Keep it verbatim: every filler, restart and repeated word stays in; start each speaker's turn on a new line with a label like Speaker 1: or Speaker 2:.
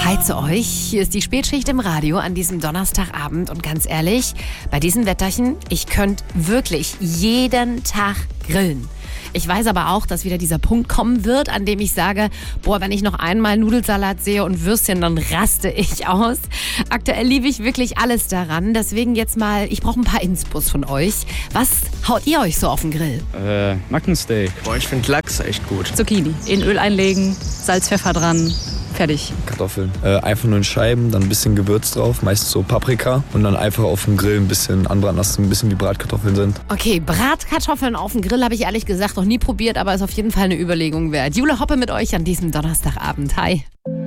Speaker 1: Hi zu euch, hier ist die Spätschicht im Radio an diesem Donnerstagabend und ganz ehrlich, bei diesem Wetterchen, ich könnte wirklich jeden Tag grillen. Ich weiß aber auch, dass wieder dieser Punkt kommen wird, an dem ich sage, boah, wenn ich noch einmal Nudelsalat sehe und Würstchen, dann raste ich aus. Aktuell liebe ich wirklich alles daran, deswegen jetzt mal, ich brauche ein paar Inspos von euch. Was haut ihr euch so auf den Grill?
Speaker 2: Äh, Nackensteak.
Speaker 3: Boah, ich finde Lachs echt gut.
Speaker 4: Zucchini. In Öl einlegen, Salz, Pfeffer dran, fertig.
Speaker 5: Kartoffeln. Äh, einfach nur in Scheiben, dann ein bisschen Gewürz drauf, meistens so Paprika und dann einfach auf dem Grill ein bisschen anbraten lassen, ein bisschen wie Bratkartoffeln sind.
Speaker 1: Okay, Bratkartoffeln auf dem Grill habe ich ehrlich gesagt noch nie probiert, aber ist auf jeden Fall eine Überlegung wert. Jule Hoppe mit euch an diesem Donnerstagabend. Hi.